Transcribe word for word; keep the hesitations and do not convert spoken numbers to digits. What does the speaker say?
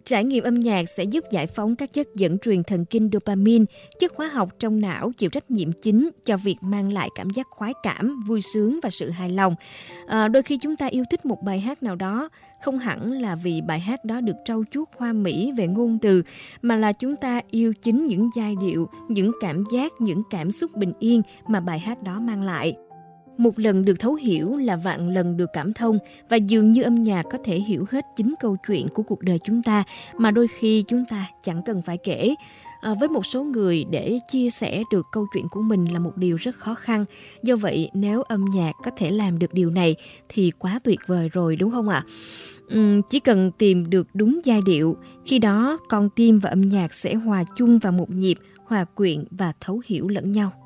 Trải nghiệm âm nhạc sẽ giúp giải phóng các chất dẫn truyền thần kinh dopamine, chất hóa học trong não chịu trách nhiệm chính cho việc mang lại cảm giác khoái cảm, vui sướng và sự hài lòng. À, đôi khi chúng ta yêu thích một bài hát nào đó, không hẳn là vì bài hát đó được trau chuốt hoa mỹ về ngôn từ, mà là chúng ta yêu chính những giai điệu, những cảm giác, những cảm xúc bình yên mà bài hát đó mang lại. Một lần được thấu hiểu là vạn lần được cảm thông, và dường như âm nhạc có thể hiểu hết chính câu chuyện của cuộc đời chúng ta mà đôi khi chúng ta chẳng cần phải kể. À, với một số người, để chia sẻ được câu chuyện của mình là một điều rất khó khăn. Do vậy, nếu âm nhạc có thể làm được điều này thì quá tuyệt vời rồi, đúng không ạ? Uhm, chỉ cần tìm được đúng giai điệu, khi đó con tim và âm nhạc sẽ hòa chung vào một nhịp, hòa quyện và thấu hiểu lẫn nhau.